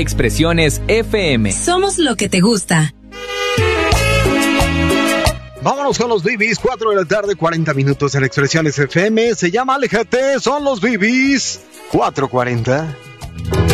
Expresiones FM. Somos lo que te gusta. Vámonos con los Bibis, 4 de la tarde, 40 minutos en Expresiones FM. Se llama Aléjate, son los Bibis, 4:40.